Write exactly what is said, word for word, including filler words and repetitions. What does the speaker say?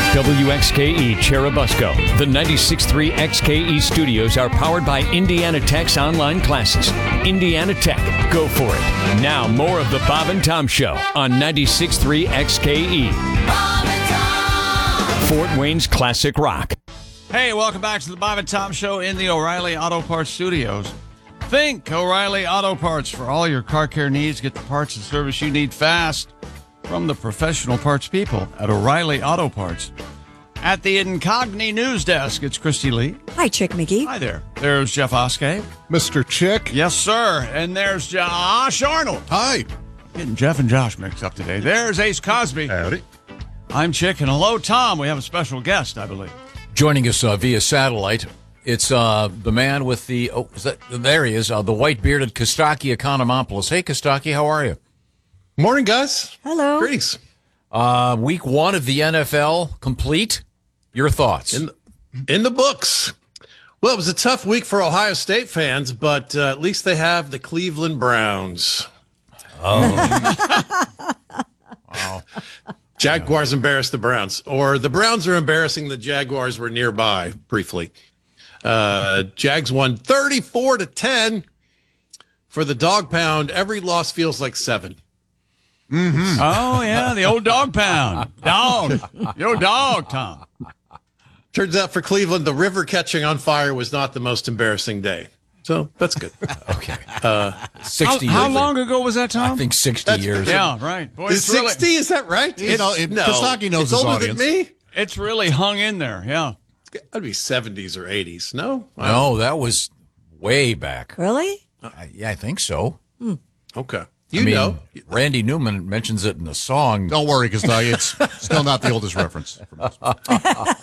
W X K E Cherubusco. The ninety-six point three X K E studios are powered by Indiana Tech's online classes. Indiana Tech, go for it. Now, more of the Bob and Tom Show on ninety-six point three X K E. Bob and Tom! Fort Wayne's classic rock. Hey, welcome back to the Bob and Tom Show in the O'Reilly Auto Parts Studios. Think O'Reilly Auto Parts for all your car care needs. Get the parts and service you need fast from the professional parts people at O'Reilly Auto Parts. At the Incogni News Desk, it's Christy Lee. Hi, Chick McGee. Hi there. There's Jeff Oskay. Mister Chick. Yes, sir. And there's Josh Arnold. Hi. Getting Jeff and Josh mixed up today. There's Ace Cosby. Howdy. I'm Chick, and hello, Tom. We have a special guest, I believe. Joining us uh, via satellite, it's uh, the man with the, oh, is that, there he is, uh, the white-bearded Kostaki Economopoulos. Hey, Kostaki, how are you? Morning, guys. Hello. Greetings. Uh, week one of the N F L complete. Your thoughts? In the, in the books. Well, it was a tough week for Ohio State fans, but uh, at least they have the Cleveland Browns. Oh. Wow. Jaguars embarrassed the Browns, or the Browns are embarrassing the Jaguars were nearby briefly. Uh, Jags won thirty-four to ten for the dog pound. Every loss feels like seven. Mm-hmm. Oh, yeah, the old dog pound. Dog. Your dog, Tom. Turns out for Cleveland, the river catching on fire was not the most embarrassing day. So that's good. Okay. Uh, sixty how, how years. long ago was that, Tom? I think sixty That's- years. Yeah, right. Boy, is it's really, sixty? Is that right? You know, it, no, Kostaki knows it's his older audience. than me. it's really hung in there, yeah. That'd be seventies or eighties. No? No, that was way back. Really? I, yeah, I think so. Okay. You I mean, know. Randy Newman mentions it in the song. Don't worry, Kostaki. It's still not the oldest reference.